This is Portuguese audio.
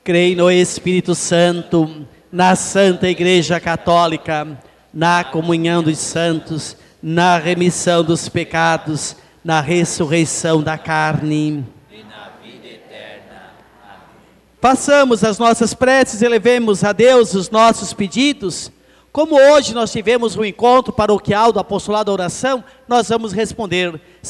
Creio no Espírito Santo, na Santa Igreja Católica, na comunhão dos santos, na remissão dos pecados, na ressurreição da carne e na vida eterna. Amém. Façamos as nossas preces e elevemos a Deus os nossos pedidos. Como hoje nós tivemos um encontro paroquial do Apostolado da Oração, nós vamos responder